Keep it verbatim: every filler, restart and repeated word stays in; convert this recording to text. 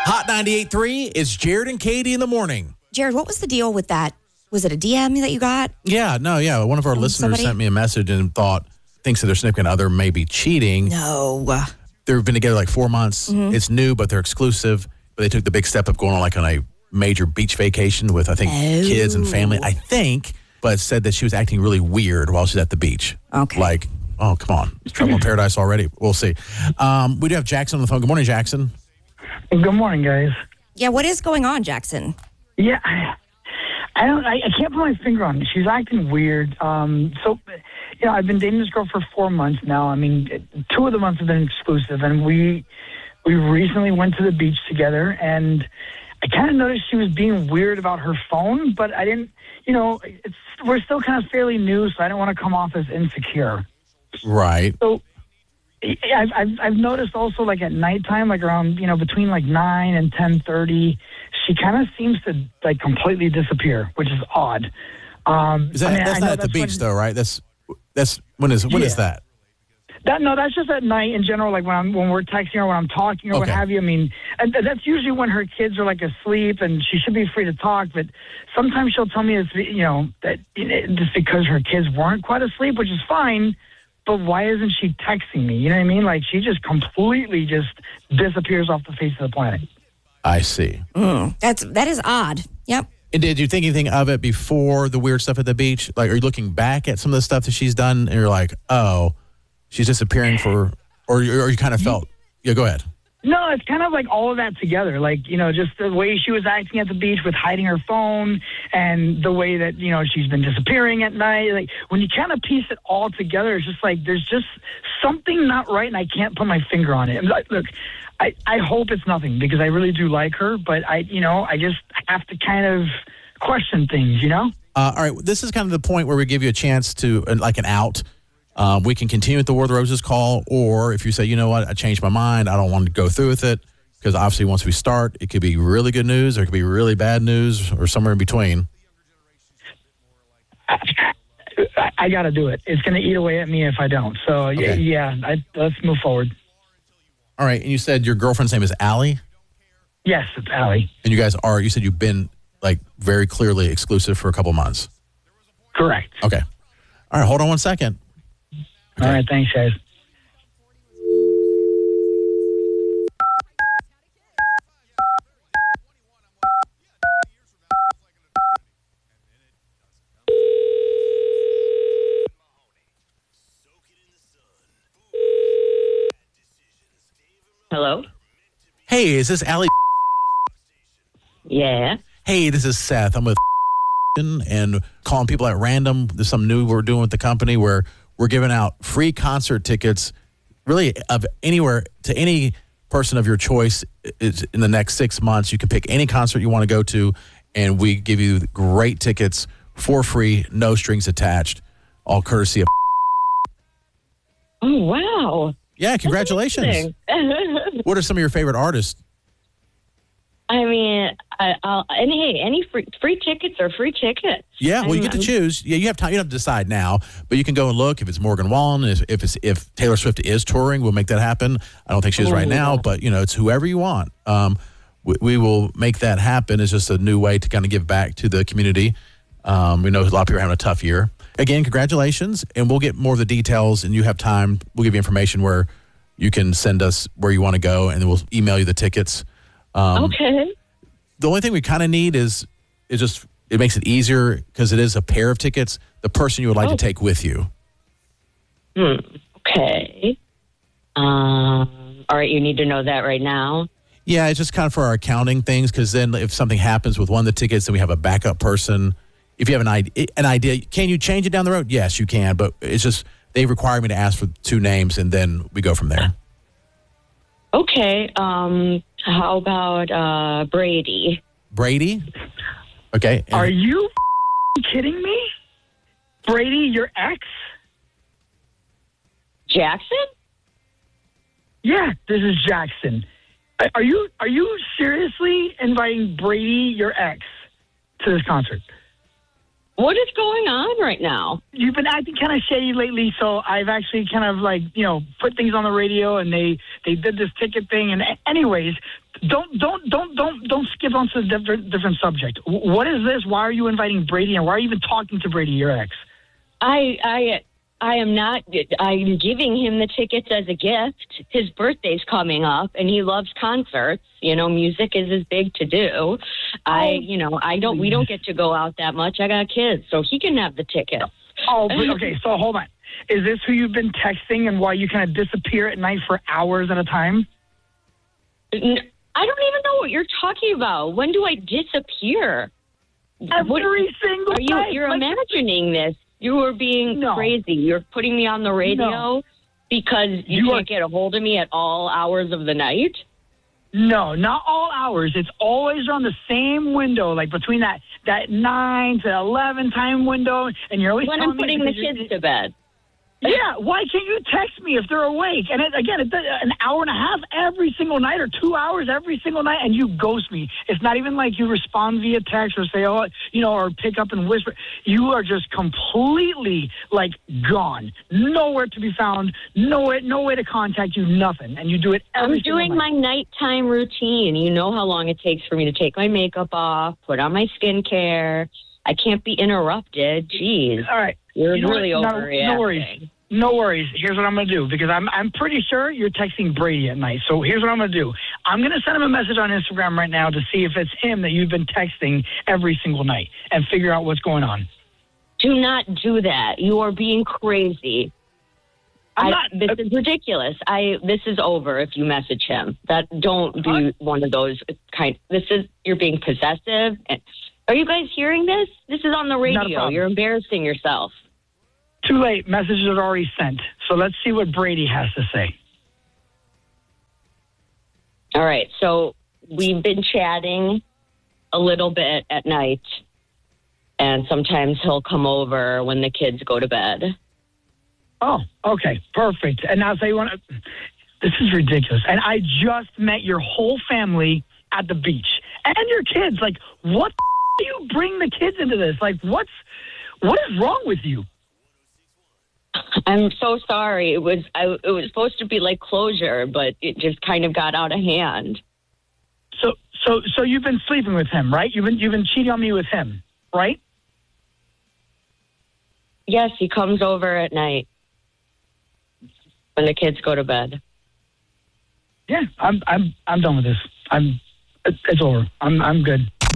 Hot ninety-eight point three is Jared and Katie in the morning. Jared, what was the deal with that? Was it a D M that you got? Yeah, no, yeah. One of our From listeners somebody? sent me a message and thought, thinks that their significant other may be cheating. No. They've been together like four months. Mm-hmm. It's new, but they're exclusive. But they took the big step of going on like on a major beach vacation with, I think, Oh. kids and family. I think, but said that she was acting really weird while she's at the beach. Okay. Like, oh, come on. It's trouble in paradise already. We'll see. Um, we do have Jackson on the phone. Good morning, Jackson. Good morning, guys. Yeah, what is going on, Jackson? Yeah, I, I don't. I, I can't put my finger on it. She's acting weird. Um, so, you know, I've been dating this girl for four months now. I mean, two of the months have been exclusive, and we we recently went to the beach together, and I kind of noticed she was being weird about her phone, but I didn't. You know, it's we're still kind of fairly new, so I don't want to come off as insecure. Right. So. I've, I've I've noticed also, like at nighttime, like around, you know, between like nine and ten thirty, she kind of seems to like completely disappear, which is odd. Um, Is that, I mean, that's I know not at the that's beach, when- though, right? That's that's when is when is Yeah. that? That no, that's just at night in general. Like when I'm when we're texting or when I'm talking or what Okay. have you. I mean, and that's usually when her kids are like asleep and she should be free to talk. But sometimes she'll tell me it's, you know, that just because her kids weren't quite asleep, which is fine. But why isn't she texting me? You know what I mean? Like she just completely just disappears off the face of the planet. I see. Mm, that's that is odd. Yep. And did you think anything of it before the weird stuff at the beach? Like, are you looking back at some of the stuff that she's done and you're like, oh, she's disappearing for, or, you- or you kind of felt, yeah, go ahead. No, it's kind of like all of that together. Like, you know, just the way she was acting at the beach with hiding her phone and the way that, you know, she's been disappearing at night. Like, when you kind of piece it all together, it's just like there's just something not right, and I can't put my finger on it. Like, look, I, I hope it's nothing because I really do like her, but I, you know, I just have to kind of question things, you know? Uh, all right, this is kind of the point where we give you a chance to, uh, like an out. Um, we can continue with the War of the Roses call, or if you say, you know what, I changed my mind, I don't want to go through with it, because obviously once we start, it could be really good news, or it could be really bad news, or somewhere in between. I, I got to do it. It's going to eat away at me if I don't. So, Okay. yeah, I, let's move forward. All right, and you said your girlfriend's name is Allie, Yes, it's Allie. and you guys are, you said you've been, like, very clearly exclusive for a couple months. Correct. Okay. All right, hold on one second. All right, thanks, guys. Hello? Hey, is this Allie? Yeah. Hey, this is Seth. I'm with and calling people at random. There's something new we're doing with the company where we're giving out free concert tickets, really of anywhere to any person of your choice. Is in the next six months, you can pick any concert you want to go to, and we give you great tickets for free, no strings attached, all courtesy of. Oh, wow. Yeah, congratulations. What are some of your favorite artists? I mean, I, I'll, and hey, any free, free tickets are free tickets. Yeah, well, you I'm- get to I'm- choose. Yeah, you have time. You don't have to decide now, but you can go and look. If it's Morgan Wallen, if if, it's, if Taylor Swift is touring, we'll make that happen. I don't think she is right Oh, now, yeah. but you know, it's whoever you want. Um, we, we will make that happen. It's just a new way to kind of give back to the community. Um, we know a lot of people are having a tough year. Again, congratulations, and we'll get more of the details. And you have time. We'll give you information where you can send us where you want to go, and then we'll email you the tickets. Um, Okay. The only thing we kind of need is is just it makes it easier because it is a pair of tickets. The person you would like Oh. to take with you. Hmm. Okay. Um, all right, you need to know that right now. Yeah, it's just kind of for our accounting things because then if something happens with one of the tickets, then we have a backup person. If you have an idea, an idea, can you change it down the road? Yes, you can, but it's just they require me to ask for two names and then we go from there. Okay. Um, how about uh, Brady? Brady, okay. and- Are you f***ing kidding me? Brady, your ex? Jackson? Yeah, this is Jackson. Are- Are you are you seriously inviting Brady, your ex, to this concert? What is going on right now? You've been acting kind of shady lately, so I've actually kind of like, you know, put things on the radio, and they, they did this ticket thing. And anyways, don't don't don't don't don't skip on to a different different subject. What is this? Why are you inviting Brady, and why are you even talking to Brady, your ex? I I I am not. I'm giving him the tickets as a gift. His birthday's coming up, and he loves concerts. You know, music is his big to do. I, you know, I don't. We don't get to go out that much. I got kids, so he can have the tickets. Oh, but, okay. So hold on. Is this who you've been texting, and why you kind of disappear at night for hours at a time? I don't even know what you're talking about. When do I disappear? Every what, single are you? night. You're like, imagining this. You are being no. crazy. You're putting me on the radio no. because you, you can't are, get a hold of me at all hours of the night? No, not all hours. It's always around the same window, like between that, that nine to eleven time window, and you're always when telling I'm putting me the kids to bed. Yeah, why can't you text me if they're awake? And it, again, it's an hour and a half every single night, or two hours every single night, and you ghost me. It's not even like you respond via text or say, oh, you know, or pick up and whisper. You are just completely, like, gone. Nowhere to be found, nowhere, no way to contact you, nothing. And you do it every I'm single doing night. my nighttime routine. You know how long it takes for me to take my makeup off, put on my skincare. I can't be interrupted. Jeez. All right. You're You know really what? No- overreacting. No worries. No worries. Here's what I'm going to do, because I'm I'm pretty sure you're texting Brady at night. So here's what I'm going to do. I'm going to send him a message on Instagram right now to see if it's him that you've been texting every single night and figure out what's going on. Do not do that. You are being crazy. I'm I, not. this uh, is ridiculous. I this is over if you message him. That don't be one of those kind. This is you're being possessive. And, are you guys hearing this? This is on the Not a radio. problem. You're embarrassing yourself. Too late. Messages are already sent. So let's see what Brady has to say. All right. So we've been chatting a little bit at night, and sometimes he'll come over when the kids go to bed. Oh, okay. Perfect. And now say you want to... This is ridiculous. And I just met your whole family at the beach. And your kids. Like, what the do you bring the kids into this? Like, what's... What is wrong with you? I'm so sorry. It was I, it was supposed to be like closure, but it just kind of got out of hand. So, so, so you've been sleeping with him, right? You've been, you've been cheating on me with him, right? Yes, he comes over at night when the kids go to bed. Yeah, I'm, I'm, I'm done with this. I'm, it's over. I'm, I'm good.